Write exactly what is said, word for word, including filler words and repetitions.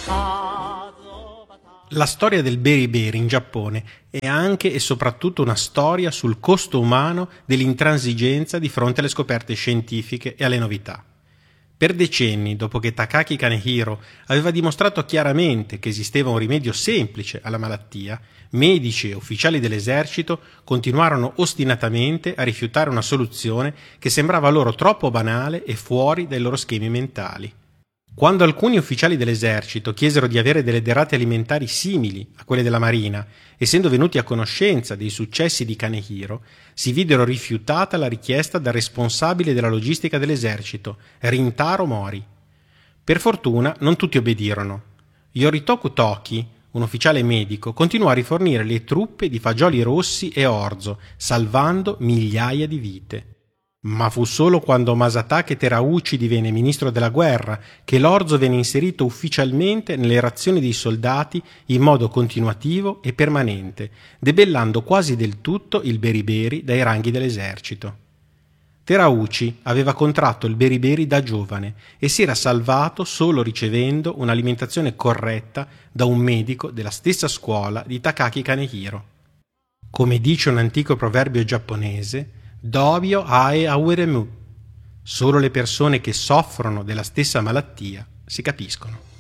La storia del beriberi in Giappone è anche e soprattutto una storia sul costo umano dell'intransigenza di fronte alle scoperte scientifiche e alle novità. Per decenni, dopo che Takaaki Kanehiro aveva dimostrato chiaramente che esisteva un rimedio semplice alla malattia, medici e ufficiali dell'esercito continuarono ostinatamente a rifiutare una soluzione che sembrava loro troppo banale e fuori dai loro schemi mentali. Quando alcuni ufficiali dell'esercito chiesero di avere delle derrate alimentari simili a quelle della marina, essendo venuti a conoscenza dei successi di Kanehiro, si videro rifiutata la richiesta dal responsabile della logistica dell'esercito, Rintaro Mori. Per fortuna non tutti obbedirono. Yoritoku Toki, un ufficiale medico, continuò a rifornire le truppe di fagioli rossi e orzo, salvando migliaia di vite. Ma fu solo quando Masatake Terauchi divenne ministro della guerra che l'orzo venne inserito ufficialmente nelle razioni dei soldati in modo continuativo e permanente, debellando quasi del tutto il beriberi dai ranghi dell'esercito. Terauchi aveva contratto il beriberi da giovane e si era salvato solo ricevendo un'alimentazione corretta da un medico della stessa scuola di Takaaki Kanehiro. Come dice un antico proverbio giapponese, Dobio ae aweremu. Solo le persone che soffrono della stessa malattia si capiscono.